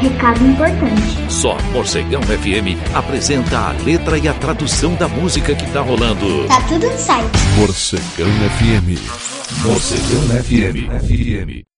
recado importante. Só Morcegão FM apresenta a letra e a tradução da música que tá rolando. Tá tudo no site. Morcegão FM. Morcegão FM.